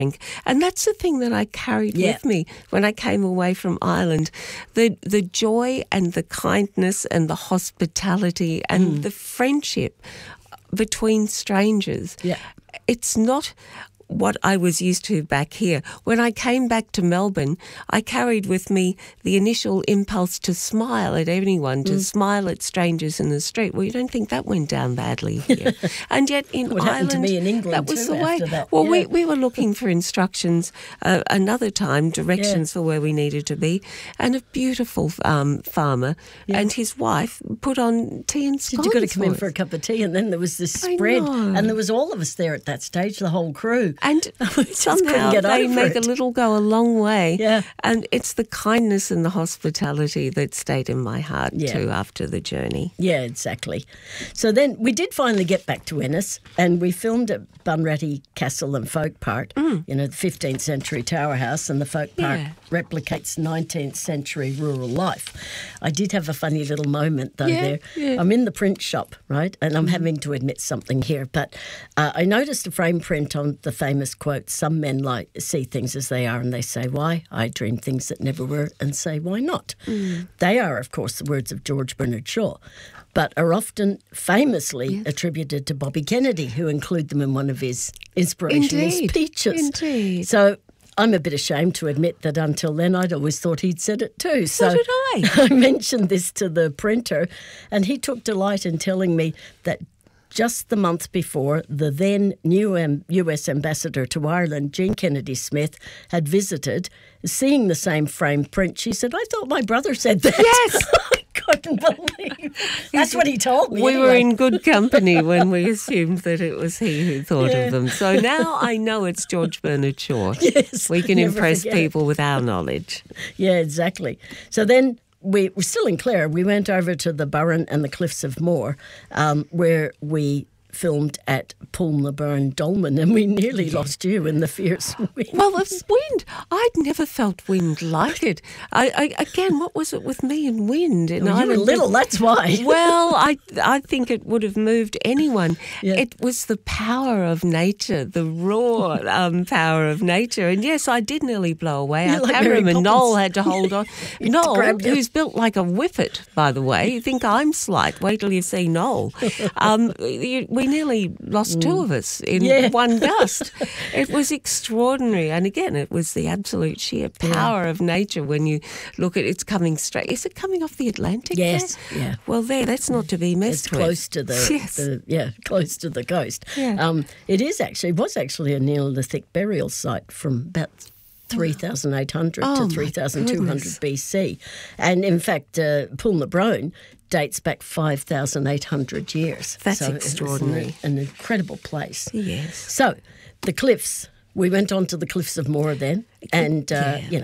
And that's the thing that I carried with me when I came away from Ireland. The joy and the kindness and the hospitality and the friendship between strangers. Yeah. It's not what I was used to back here. When I came back to Melbourne, I carried with me the initial impulse to smile at anyone, to smile at strangers in the street. Well, you don't think that went down badly here. And yet in What Ireland, happened to me in England that was too the way. after that. Well, Yeah. we were looking for instructions another time, directions for where we needed to be, and a beautiful farmer and his wife put on tea and scones. You got to come in us. for a cup of tea, and then there was this I spread, know. and there was all of us there at that stage, the whole crew. And just somehow couldn't get they over make it. a little go a long way. Yeah. And it's the kindness and the hospitality that stayed in my heart too after the journey. Yeah, exactly. So then we did finally get back to Ennis, and we filmed at Bunratty Castle and Folk Park, the 15th century tower house, and the Folk Park replicates 19th century rural life. I did have a funny little moment though there. Yeah. I'm in the print shop, right, and I'm having to admit something here, but I noticed a frame print on the famous quote, "Some men see things as they are and they say why. I dream things that never were and say why not." They are, of course, the words of George Bernard Shaw, but are often famously attributed to Bobby Kennedy, who included them in one of his inspirational speeches. Indeed. So I'm a bit ashamed to admit that until then I'd always thought he'd said it too. So did I. I mentioned this to the printer, and he took delight in telling me that just the month before, the then new US ambassador to Ireland, Jean Kennedy Smith, had visited, seeing the same frame print. She said, "I thought my brother said that." Yes. I couldn't believe. That's what he told me. We anyway. were in good company when we assumed that it was he who thought of them. So now I know it's George Bernard Shaw. Yes, We can never impress forget it. people with our knowledge. Yeah, exactly. So then we were still in Clare. We went over to the Burren and the Cliffs of Moher, where we filmed at Pulnaburn Dolmen, and we nearly lost you in the fierce wind. Well, the wind. I'd never felt wind like it. Again, what was it with me and wind? You were little, that's why. Well, I think it would have moved anyone. Yeah. It was the power of nature, the raw power of nature. And yes, I did nearly blow away. You're Our like Mary cameraman, Poppins. Noel, had to hold on. Noel, grab you. who's built like a whippet, by the way. You think I'm slight. Wait till you see Noel. We nearly lost two of us in one gust. It was extraordinary. And again, it was the absolute sheer power of nature when you look at it's coming straight. Is it coming off the Atlantic? Yes, there? yeah. Well, that's not to be messed It's with. close to close to the coast. Yeah. It was actually a Neolithic burial site from about 3,800 to 3,200 BC. And in fact, Pulnabrone dates back 5,800 years. That's so extraordinary. It's an incredible place. Yes. So the cliffs, we went on to the Cliffs of Moher then, and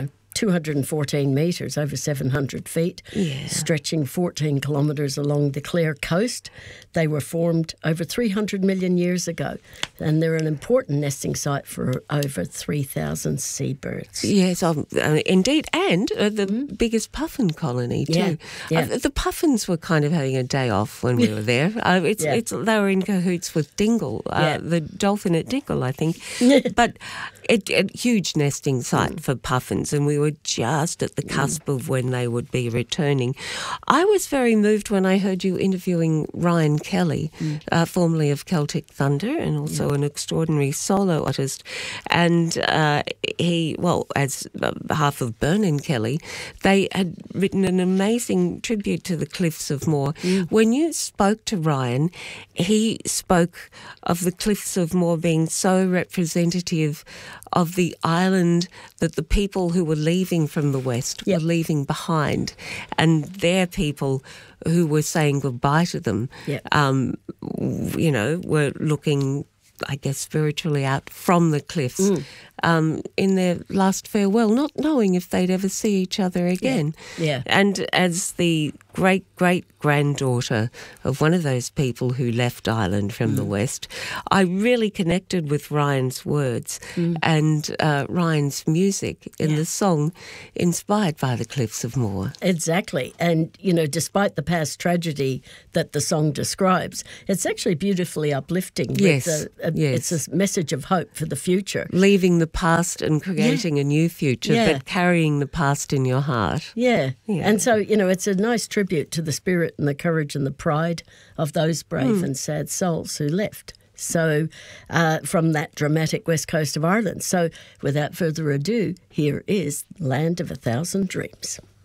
214 metres, over 700 feet, stretching 14 kilometres along the Clare coast. They were formed over 300 million years ago, and they're an important nesting site for over 3,000 seabirds. Yes, indeed, and the biggest puffin colony too. Yeah. The puffins were kind of having a day off when we were there. They were in cahoots with Dingle, the dolphin at Dingle, I think. But a huge nesting site for puffins, and we were just at the cusp of when they would be returning. I was very moved when I heard you interviewing Ryan Kelly, formerly of Celtic Thunder and also an extraordinary solo artist. And he, as half of Byrne Kelly, they had written an amazing tribute to the Cliffs of Moher. When you spoke to Ryan, he spoke of the Cliffs of Moher being so representative of the island that the people who were leaving from the West were leaving behind, and their people who were saying goodbye to them, were looking, I guess, spiritually out from the cliffs in their last farewell, not knowing if they'd ever see each other again. Yeah. And as the great-great-granddaughter of one of those people who left Ireland from the West, I really connected with Ryan's words and Ryan's music in the song inspired by the Cliffs of Moher. Exactly. And, you know, despite the past tragedy that the song describes, it's actually beautifully uplifting. Yes, It's a message of hope for the future. Leaving the past and creating a new future, but carrying the past in your heart. Yeah. And so, you know, it's a nice tribute to the spirit and the courage and the pride of those brave and sad souls who left. So, from that dramatic west coast of Ireland. So, without further ado, here is Land of a Thousand Dreams.